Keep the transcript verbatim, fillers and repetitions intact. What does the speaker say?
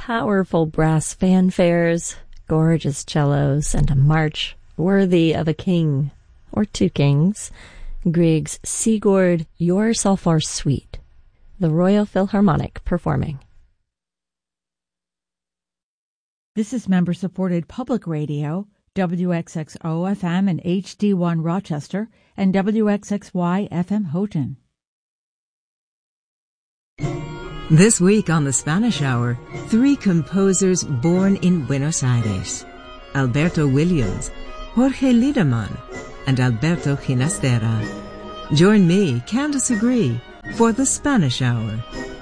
powerful brass fanfares, gorgeous cellos, and a march worthy of a king, or two kings, Grieg's Sigurd Jorsalfar Suite, the Royal Philharmonic performing. This is member-supported public radio, W X X O F M and H D one Rochester, and W X X Y F M Houghton. This week on the Spanish Hour, three composers born in Buenos Aires: Alberto Williams, Jorge Liederman, and Alberto Ginastera. Join me, Candace Agree, for the Spanish Hour.